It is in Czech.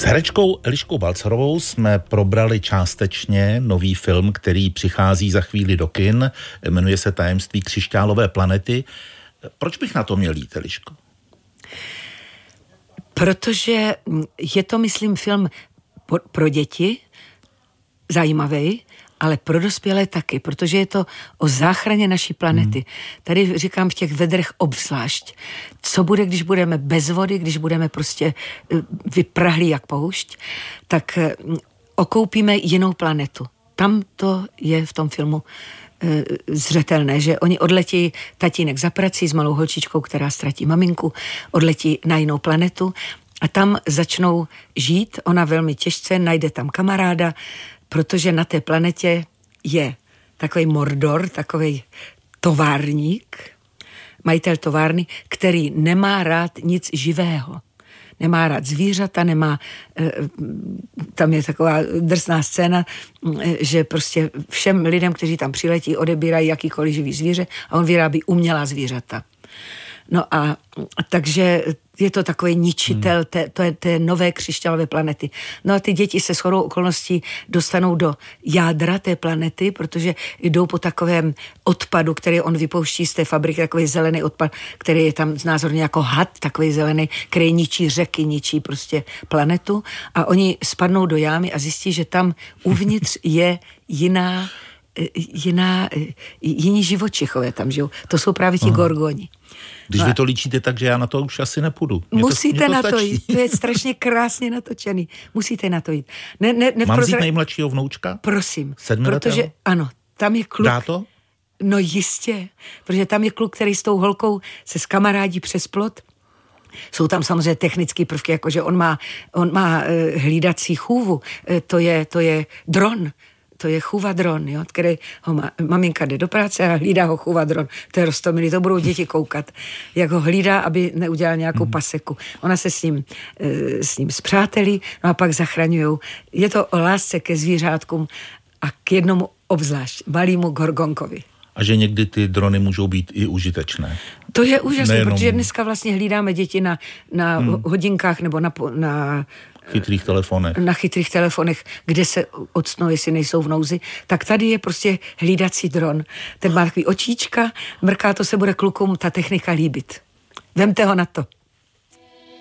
S herečkou Eliškou Balcarovou jsme probrali částečně nový film, který přichází za chvíli do kin. Jmenuje se Tajemství křišťálové planety. Proč bych na to měl jít, Eliško? Protože je to, myslím, film pro děti, zajímavý, ale pro dospělé taky, protože je to o záchraně naší planety. Tady říkám v těch vedrech obzvlášť. Co bude, když budeme bez vody, když budeme prostě vyprahlí jak poušť, tak okoupíme jinou planetu. Tam to je v tom filmu zřetelné, že oni odletí tatínek za prací s malou holčičkou, která ztratí maminku, odletí na jinou planetu a tam začnou žít. Ona velmi těžce najde tam kamaráda, protože na té planetě je takový Mordor, takový továrník, majitel továrny, který nemá rád nic živého. Nemá rád zvířata, tam je taková drsná scéna, že prostě všem lidem, kteří tam přiletí, odebírají jakýkoliv živý zvíře a on vyrábí umělá zvířata. No a takže je to takový ničitel té nové křišťálové planety. No a ty děti se shodou okolností dostanou do jádra té planety, protože jdou po takovém odpadu, který on vypouští z té fabriky, takový zelený odpad, který je tam znázorně jako had, takový zelený, který ničí řeky, ničí prostě planetu a oni spadnou do jámy a zjistí, že tam uvnitř je jiní živočichové tam žijou. To jsou právě ti gorgoni. Když vy to líčíte tak, že já na to už asi nepůjdu. Musíte na to jít. To je strašně krásně natočený. Musíte na to jít. Mám vzít nejmladšího vnoučka? Prosím. 7letého? Protože ano, tam je kluk. Dá to? No jistě. Protože tam je kluk, který s tou holkou se skamarádí přes plot. Jsou tam samozřejmě technické prvky, jakože on má hlídací chůvu. To je dron. To je chůva dron, jo, který maminka jde do práce a hlídá ho chůva dron. To je roztomilý, to budou děti koukat. Jak ho hlídá, aby neudělal nějakou paseku. Ona se s ním spřátelí, no a pak zachraňujou. Je to o lásce ke zvířátkům a k jednomu obzvlášť, malému gorgonkovi. A že někdy ty drony můžou být i užitečné. To je úžasné, protože dneska vlastně hlídáme děti na hodinkách nebo na chytrých telefonech. Na chytrých telefonech, kde se octnou, jestli nejsou v nouzi, tak tady je prostě hlídací dron. Ten má takový očíčka, mrká, to se bude klukům ta technika líbit. Vemte ho na to.